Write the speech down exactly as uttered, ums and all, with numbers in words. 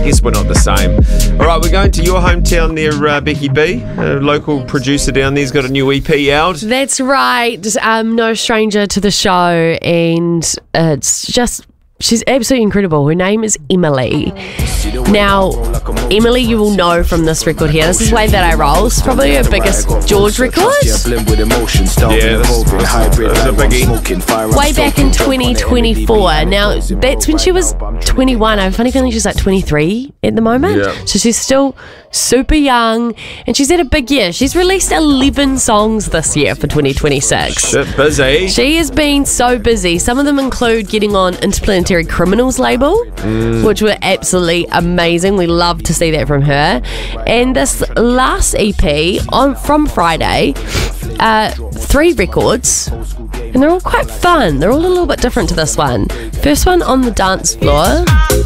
guess we're not the same. All right, we're going to your hometown there, uh, Becky B. A local producer down there's got a new E P out. That's right. Um, no stranger to the show, and it's just, she's absolutely incredible. Her name is Emily. Now, Emily, you will know from this record here. This is Way That I Roll. It's probably her biggest George record. Yeah, that's, that's a biggie. Way back in twenty twenty-four. Now, that's when she was twenty-one. I have a funny feeling she's like twenty-three at the moment. Yeah. So she's still super young, and she's had a big year. She's released eleven songs this year for twenty twenty-six. Shit, busy. She has been so busy. Some of them include getting on Interplanetary Criminals label, mm. which were absolutely amazing. We love to see that from her. And this last E P on from Friday, uh, three records, and they're all quite fun. They're all a little bit different to this one. First one, On the Dance Floor.